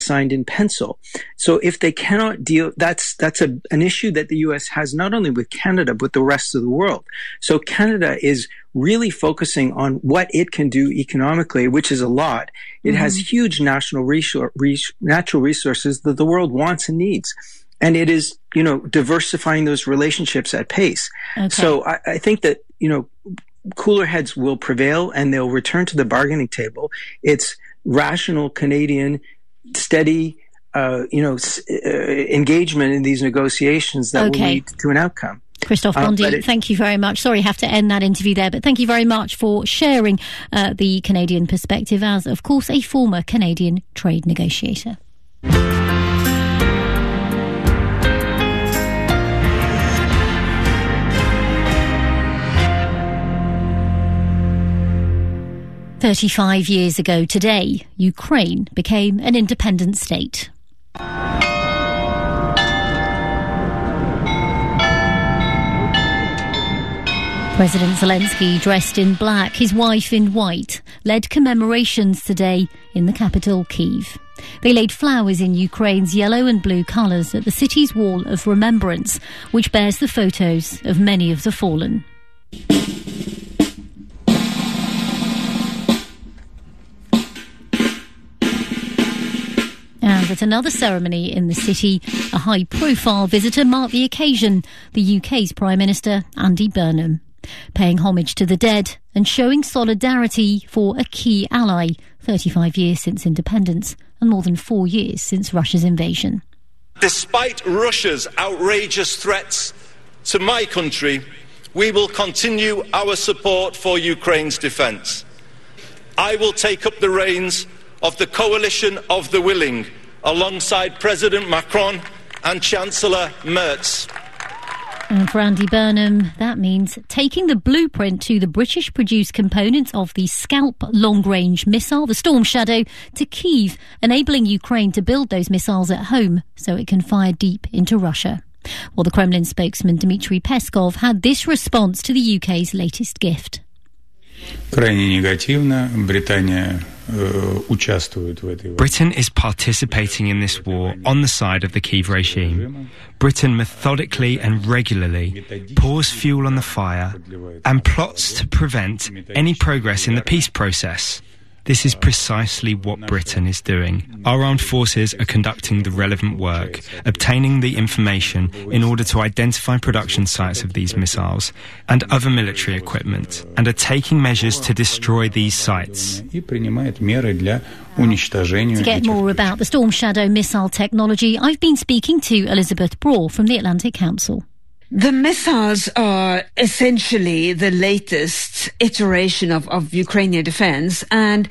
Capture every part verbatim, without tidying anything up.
signed in pencil. So if they cannot deal, that's that's a, an issue that the U S has not only with Canada, but the rest of the world. So Canada is really focusing on what it can do economically, which is a lot. It mm-hmm. has huge national resor- res- natural resources that the world wants and needs. And it is, you know, diversifying those relationships at pace. Okay. So I, I think that, you know, cooler heads will prevail and they'll return to the bargaining table. It's rational Canadian, steady, uh, you know, s- uh, engagement in these negotiations that okay. will lead to an outcome. Christophe Bondy, uh, it, thank you very much. Sorry, I have to end that interview there, but thank you very much for sharing uh, the Canadian perspective as, of course, a former Canadian trade negotiator. thirty-five years ago today, Ukraine became an independent state. President Zelensky, dressed in black, his wife in white, led commemorations today in the capital, Kyiv. They laid flowers in Ukraine's yellow and blue colours at the city's wall of remembrance, which bears the photos of many of the fallen. And at another ceremony in the city, a high-profile visitor marked the occasion, the U K's Prime Minister, Andy Burnham, paying homage to the dead and showing solidarity for a key ally, thirty-five years since independence and more than four years since Russia's invasion. Despite Russia's outrageous threats to my country, we will continue our support for Ukraine's defence. I will take up the reins of the coalition of the willing, alongside President Macron and Chancellor Merz. And for Andy Burnham, that means taking the blueprint to the British-produced components of the Scalp long-range missile, the Storm Shadow, to Kyiv, enabling Ukraine to build those missiles at home so it can fire deep into Russia. Well, the Kremlin spokesman Dmitry Peskov had this response to the U K's latest gift. Britain is participating in this war on the side of the Kyiv regime. Britain methodically and regularly pours fuel on the fire and plots to prevent any progress in the peace process. This is precisely what Britain is doing. Our armed forces are conducting the relevant work, obtaining the information in order to identify production sites of these missiles and other military equipment, and are taking measures to destroy these sites. To get more about the Storm Shadow missile technology, I've been speaking to Elizabeth Braw from the Atlantic Council. The missiles are essentially the latest iteration of, of Ukrainian defense, and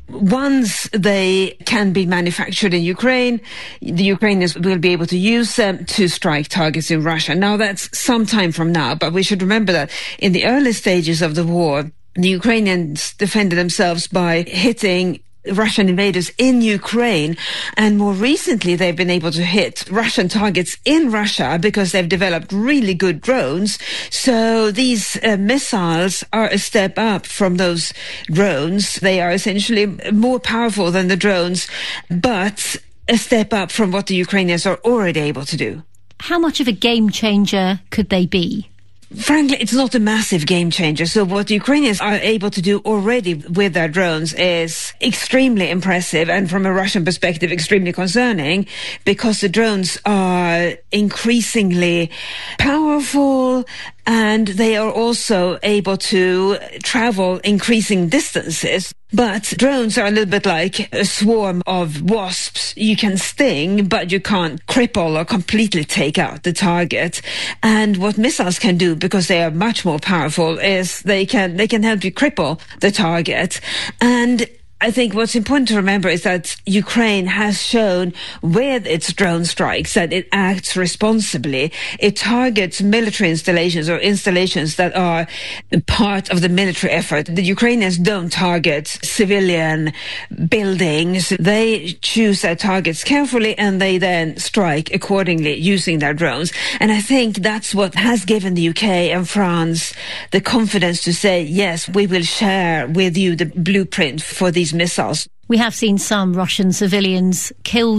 once they can be manufactured in Ukraine, the Ukrainians will be able to use them to strike targets in Russia. Now, that's some time from now, but we should remember that in the early stages of the war, the Ukrainians defended themselves by hitting Russian invaders in Ukraine, and more recently they've been able to hit Russian targets in Russia because they've developed really good drones. So these uh, missiles are a step up from those drones. They are essentially more powerful than the drones, but a step up from what the Ukrainians are already able to do. How much of a game changer could they be? Frankly, it's not a massive game changer. So what the Ukrainians are able to do already with their drones is extremely impressive, and from a Russian perspective, extremely concerning, because the drones are increasingly powerful, and they are also able to travel increasing distances. But drones are a little bit like a swarm of wasps. You can sting, but you can't cripple or completely take out the target. And what missiles can do, because they are much more powerful, is they can they can help you cripple the target. And I think what's important to remember is that Ukraine has shown with its drone strikes that it acts responsibly. It targets military installations or installations that are part of the military effort. The Ukrainians don't target civilian buildings. They choose their targets carefully, and they then strike accordingly using their drones. And I think that's what has given the U K and France the confidence to say, yes, we will share with you the blueprint for these missiles. We have seen some Russian civilians killed